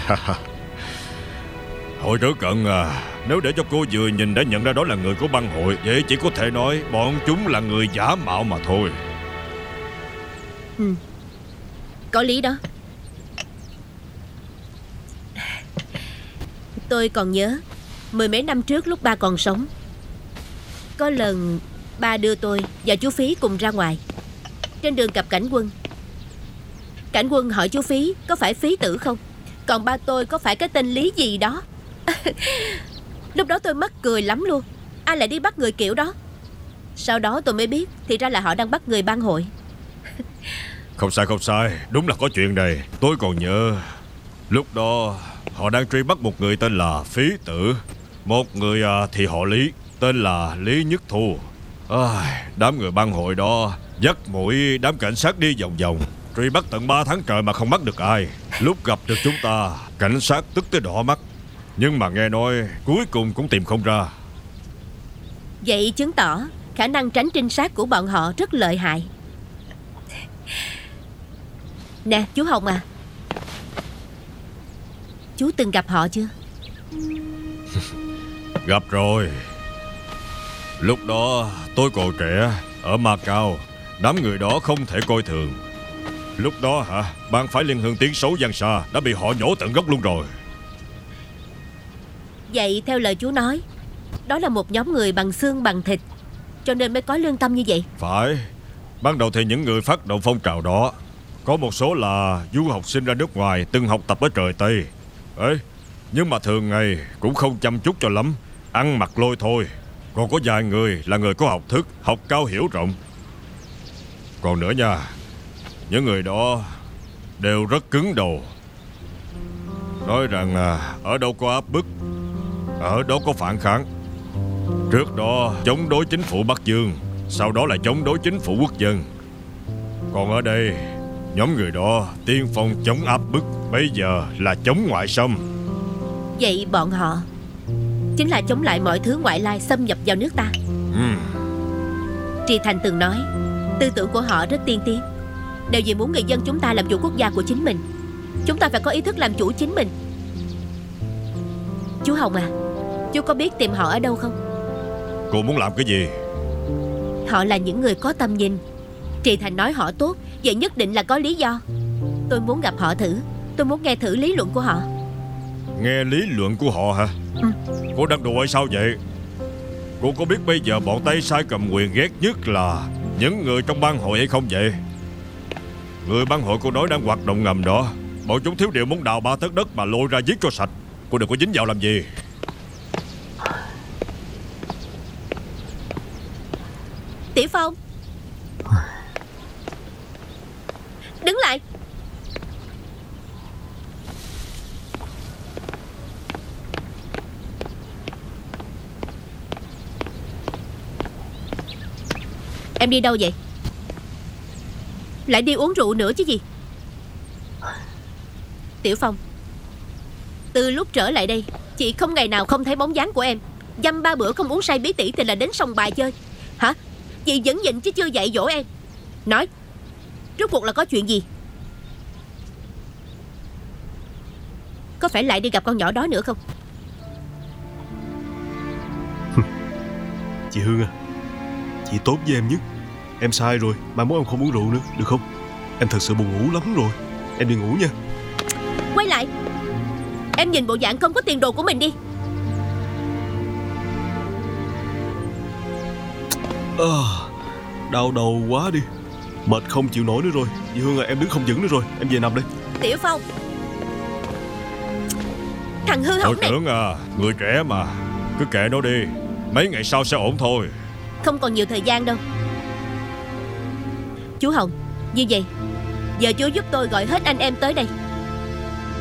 Hội trưởng Cận à, nếu để cho cô vừa nhìn đã nhận ra đó là người của băng hội, vậy chỉ có thể nói bọn chúng là người giả mạo mà thôi. Có lý đó. Tôi còn nhớ mười mấy năm trước lúc ba còn sống, có lần ba đưa tôi và chú Phí cùng ra ngoài. Trên đường gặp cảnh quân. Cảnh quân hỏi chú Phí có phải Phí Tử không, còn ba tôi có phải cái tên Lý gì đó. Lúc đó tôi mắc cười lắm luôn. Ai lại đi bắt người kiểu đó? Sau đó tôi mới biết thì ra là họ đang bắt người bang hội. Không sai, đúng là có chuyện này. Tôi còn nhớ lúc đó họ đang truy bắt một người tên là Phí Tử, một người thì họ Lý, tên là Lý Nhất Thu. Đám người bang hội đó dắt mũi đám cảnh sát đi vòng vòng, truy bắt tận 3 tháng trời mà không bắt được ai. Lúc gặp được chúng ta, cảnh sát tức tới đỏ mắt, nhưng mà nghe nói cuối cùng cũng tìm không ra. Vậy chứng tỏ khả năng tránh trinh sát của bọn họ rất lợi hại. Nè chú Hồng à, chú từng gặp họ chưa? Gặp rồi. Lúc đó tôi còn trẻ, ở Macau, đám người đó không thể coi thường. Lúc đó bang phái Liên Hương tiếng xấu vang xa đã bị họ nhổ tận gốc luôn rồi. Vậy theo lời chú nói, đó là một nhóm người bằng xương bằng thịt, cho nên mới có lương tâm như vậy. Phải. Ban đầu thì những người phát động phong trào đó có một số là du học sinh ra nước ngoài từng học tập ở trời Tây ấy, nhưng mà thường ngày cũng không chăm chút cho lắm, ăn mặc lôi thôi. Còn có vài người là người có học thức, học cao hiểu rộng. Còn nữa nha, những người đó đều rất cứng đầu, nói rằng ở đâu có áp bức, ở đó có phản kháng. Trước đó chống đối chính phủ Bắc Dương, sau đó là chống đối chính phủ quốc dân. Còn ở đây, nhóm người đó tiên phong chống áp bức, bây giờ là chống ngoại xâm. Vậy bọn họ chính là chống lại mọi thứ ngoại lai xâm nhập vào nước ta. Tri Thành từng nói tư tưởng của họ rất tiên tiến, đều vì muốn người dân chúng ta làm chủ quốc gia của chính mình. Chúng ta phải có ý thức làm chủ chính mình. Chú Hồng à, chú có biết tìm họ ở đâu không? Cô muốn làm cái gì? Họ là những người có tầm nhìn. Tri Thành nói họ tốt, vậy nhất định là có lý do. Tôi muốn gặp họ thử. Tôi muốn nghe thử lý luận của họ. Nghe lý luận của họ hả? Cô đang đùa hay sao vậy? Cô có biết bây giờ bọn Tây Sai cầm quyền ghét nhất là những người trong bang hội hay không vậy? Người bang hội cô nói đang hoạt động ngầm đó. Bọn chúng thiếu điều muốn đào 3 tấc đất mà lôi ra giết cho sạch. Cô đừng có dính vào làm gì. Tiểu Phong, đứng lại. Em đi đâu vậy? Lại đi uống rượu nữa chứ gì? Tiểu Phong, từ lúc trở lại đây, chị không ngày nào không thấy bóng dáng của em. Dăm 3 bữa không uống say bí tỉ thì là đến sòng bài chơi. Hả? Chị vẫn nhịn chứ chưa dạy dỗ em. Nói, rốt cuộc là có chuyện gì? Có phải lại đi gặp con nhỏ đó nữa không? Chị Hương à, chị tốt với em nhất. Em sai rồi, mai mốt em không uống rượu nữa, được không? Em thật sự buồn ngủ lắm rồi. Em đi ngủ nha. Quay lại. Em nhìn bộ dạng không có tiền đồ của mình đi. Đau đầu quá đi. Mệt không chịu nổi nữa rồi. Chị Hương à, em đứng không vững nữa rồi. Em về nằm đây. Tiểu Phong, thằng hư hỏng này. Hội trưởng à, người trẻ mà, cứ kệ nó đi, mấy ngày sau sẽ ổn thôi. Không còn nhiều thời gian đâu. Chú Hồng, như vậy giờ chú giúp tôi gọi hết anh em tới đây.